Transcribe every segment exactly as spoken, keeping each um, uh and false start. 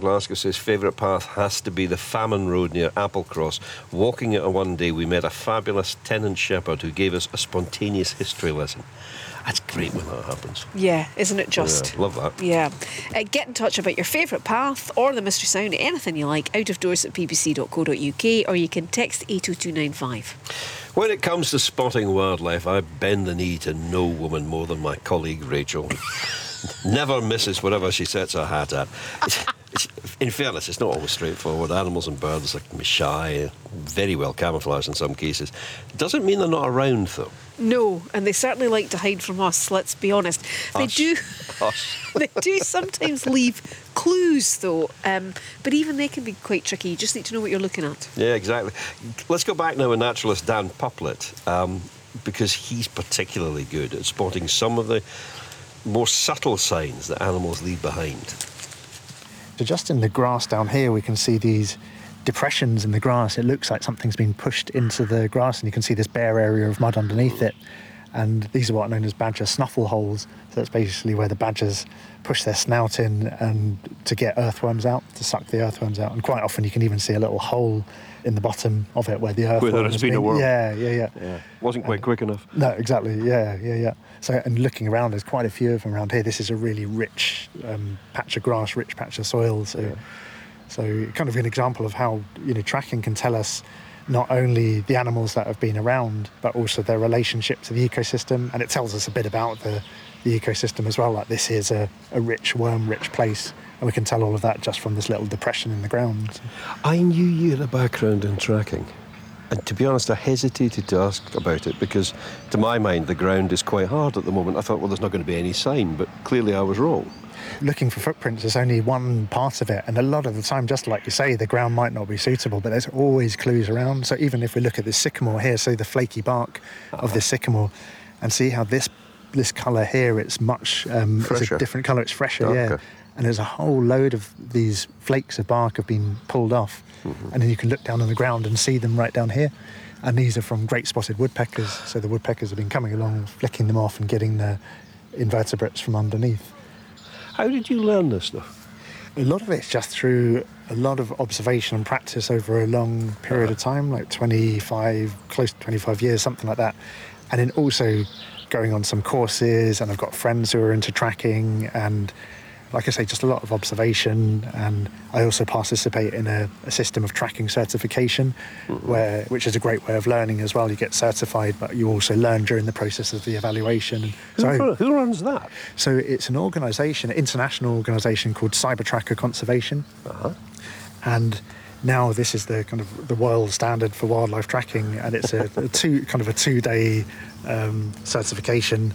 Glasgow says favourite path has to be the Famine Road near Applecross. Walking it one day, we met a fabulous tenant shepherd who gave us a spontaneous history lesson. That's great when that happens. Yeah, isn't it just? Yeah, love that. Yeah. Uh, get in touch about your favourite path or the mystery sound, anything you like, out of doors at b b c dot co dot u k, or you can text eight oh two nine five. When it comes to spotting wildlife, I bend the knee to no woman more than my colleague Rachel. Never misses whatever she sets her hat at. It's, it's, in fairness, it's not always straightforward. Animals and birds can be shy, very well camouflaged in some cases. Doesn't mean they're not around, though. No, and they certainly like to hide from us, let's be honest. They Us. do Us. They do sometimes leave clues, though, um, but even they can be quite tricky. You just need to know what you're looking at. Yeah, exactly. Let's go back now with naturalist Dan Puplett, um, because he's particularly good at spotting some of the more subtle signs that animals leave behind. So just in the grass down here, we can see these depressions in the grass. It looks like something's been pushed into the grass, and you can see this bare area of mud underneath it. And these are what are known as badger snuffle holes. So that's basically where the badgers push their snout in and to get earthworms out, to suck the earthworms out. And quite often you can even see a little hole in the bottom of it where the earthworm Where there has been a worm. Yeah, yeah, yeah. Yeah, wasn't quite And, quick enough. No, exactly. Yeah, yeah, yeah. So, and looking around, there's quite a few of them around here. This is a really rich um, patch of grass, rich patch of soil. So, Yeah. so kind of an example of how, you know, tracking can tell us not only the animals that have been around, but also their relationship to the ecosystem. And it tells us a bit about the, the ecosystem as well. Like, this is a, a rich, worm-rich place. And we can tell all of that just from this little depression in the ground. I knew you had a background in tracking. And to be honest, I hesitated to ask about it because, to my mind, the ground is quite hard at the moment. I thought, well, there's not going to be any sign, but clearly I was wrong. Looking for footprints is only one part of it, and a lot of the time, just like you say, the ground might not be suitable, but there's always clues around. So even if we look at this sycamore here, see the flaky bark of this sycamore, and see how this this colour here, it's much um, it's Fresher. a different colour, it's fresher, Darker. yeah. And there's a whole load of these flakes of bark have been pulled off, Mm-hmm. and then you can look down on the ground and see them right down here. And these are from great spotted woodpeckers, so the woodpeckers have been coming along, flicking them off and getting the invertebrates from underneath. How did you learn this stuff? A lot of it's just through a lot of observation and practice over a long period of time, like twenty-five, close to twenty-five years, something like that. And then also going on some courses, and I've got friends who are into tracking, and like I say, just a lot of observation. And I also participate in a, a system of tracking certification, Mm-hmm. where which is a great way of learning as well. You get certified, but you also learn during the process of the evaluation. Who, So, who runs that? so it's an organisation, an international organisation called Cyber Tracker Conservation. Uh-huh. And now this is the kind of the world standard for wildlife tracking, and it's a, a two kind of a two-day um, certification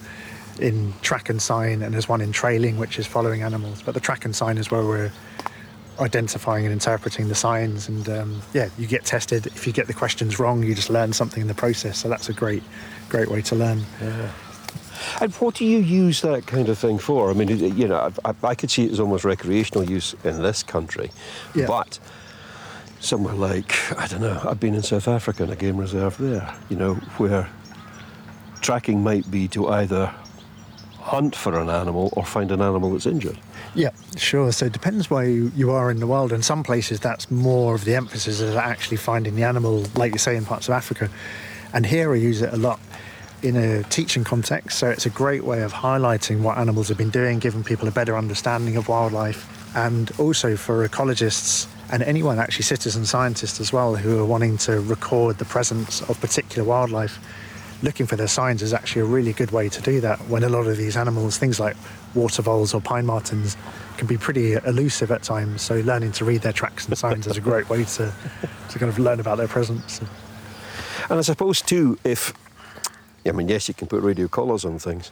in track and sign, and there's one in trailing, which is following animals. But the track and sign is where we're identifying and interpreting the signs, and um, yeah, you get tested. If you get the questions wrong, you just learn something in the process. So that's a great, great way to learn. Yeah. And what do you use that kind of thing for? I mean, it- you know, I, I could see it as almost recreational use in this country, Yeah. but somewhere like, I don't know, I've been in South Africa in a game reserve there, you know, where tracking might be to either hunt for an animal or find an animal that's injured. Yeah, sure. So it depends where you, you are in the world. In some places, that's more of the emphasis is actually finding the animal, like you say, in parts of Africa. And here I use it a lot in a teaching context. So it's a great way of highlighting what animals have been doing, giving people a better understanding of wildlife. And also for ecologists and anyone, actually citizen scientists as well, who are wanting to record the presence of particular wildlife, looking for their signs is actually a really good way to do that, when a lot of these animals, things like water voles or pine martens, can be pretty elusive at times. So learning to read their tracks and signs is a great way to, to kind of learn about their presence. And I suppose, too, if, I mean, yes, you can put radio collars on things,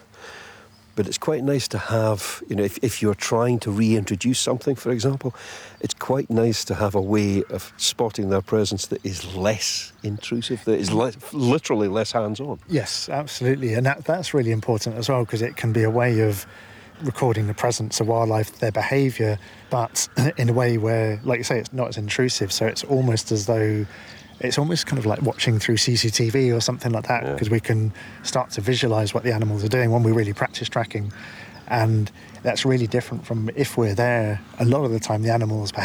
but it's quite nice to have, you know, if, if you're trying to reintroduce something, for example, it's quite nice to have a way of spotting their presence that is less intrusive, that is le- literally less hands-on. Yes, absolutely. And that, that's really important as well, because it can be a way of recording the presence of wildlife, their behaviour, but in a way where, like you say, it's not as intrusive. So it's almost as though it's almost kind of like watching through C C T V or something like that, because Yeah. we can start to visualise what the animals are doing when we really practice tracking. And that's really different from if we're there. A lot of the time the animals behave